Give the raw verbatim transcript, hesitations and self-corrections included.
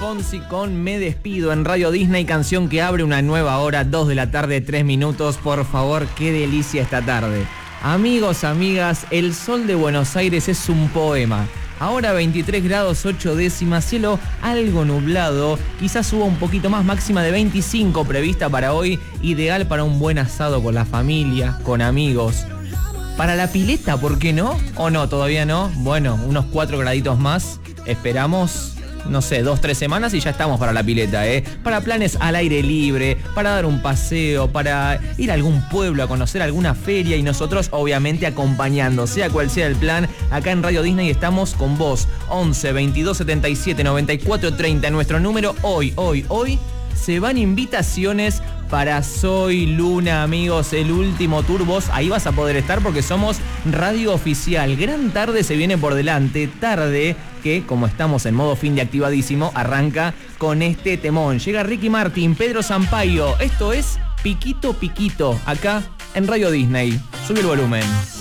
Fonsi con Me Despido en Radio Disney, canción que abre una nueva hora, dos de la tarde, tres minutos. Por favor, qué delicia esta tarde. Amigos, amigas, el sol de Buenos Aires es un poema. Ahora veintitrés grados ocho décimas, cielo algo nublado, quizás suba un poquito más, máxima de veinticinco prevista para hoy, ideal para un buen asado con la familia, con amigos. Para la pileta, ¿por qué no? ¿O no? ¿Todavía no? Bueno, unos cuatro graditos más, esperamos, no sé, dos, tres semanas y ya estamos para la pileta, ¿eh? Para planes al aire libre, para dar un paseo, para ir a algún pueblo a conocer alguna feria y nosotros obviamente acompañando, sea cual sea el plan. Acá en Radio Disney estamos con vos, once, veintidós, setenta y siete, noventa y cuatro, treinta, nuestro número. Hoy, hoy, hoy se van invitaciones para Soy Luna, amigos, el último tour. Vos ahí vas a poder estar porque somos radio oficial. Gran tarde se viene por delante, tarde que, como estamos en modo fin de activadísimo, arranca con este temón. Llega Ricky Martin, Pedro Sampaio. Esto es Piquito Piquito, acá en Radio Disney. Sube el volumen.